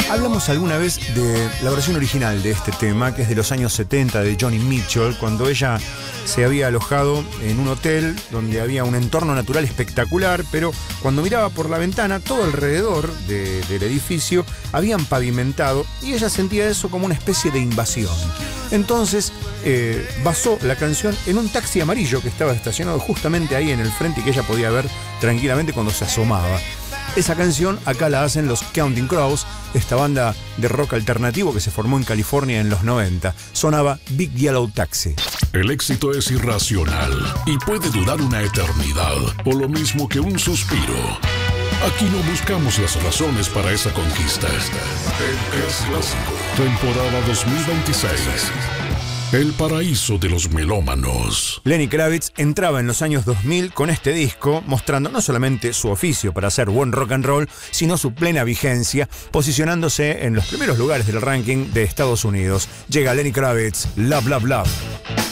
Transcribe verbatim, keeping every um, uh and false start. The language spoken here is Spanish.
Hablamos alguna vez de la versión original de este tema, que es de los años setenta, de Joni Mitchell, cuando ella se había alojado en un hotel donde había un entorno natural espectacular, pero cuando miraba por la ventana, todo alrededor de, del edificio habían pavimentado y ella sentía eso como una especie de invasión. Entonces eh, basó la canción en un taxi amarillo que estaba estacionado justamente ahí en el frente y que ella podía ver tranquilamente cuando se asomaba. Esa canción acá la hacen los Counting Crows, esta banda de rock alternativo que se formó en California en los noventa. Sonaba Big Yellow Taxi. El éxito es irracional y puede durar una eternidad, o lo mismo que un suspiro. Aquí no buscamos las razones para esa conquista. El Es Clásico, temporada dos mil veintiséis. El paraíso de los melómanos. Lenny Kravitz entraba en los años dos mil con este disco, mostrando no solamente su oficio para hacer buen rock and roll, sino su plena vigencia, posicionándose en los primeros lugares del ranking de Estados Unidos. Llega Lenny Kravitz, Love, Love, Love.